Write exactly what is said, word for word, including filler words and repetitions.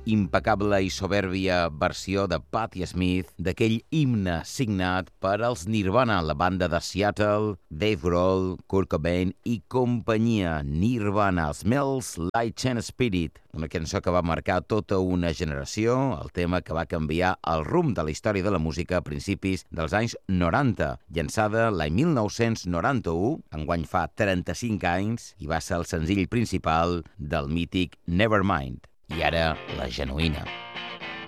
impecable i soberbia versió de Patti Smith d'aquell himne signat per als Nirvana, la banda de Seattle, Dave Grohl, Kurt Cobain i companyia. Nirvana, Smells Like Teen Spirit, una cançó que va marcar tota una generació, el tema que va canviar el rumb de la història de la música a principis dels anys noranta, llançada l'any mil nou-cents noranta-u, enguany fa trenta-cinc anys, i va ser el senzill principal del mític Nevermind. I ara, la genuïna.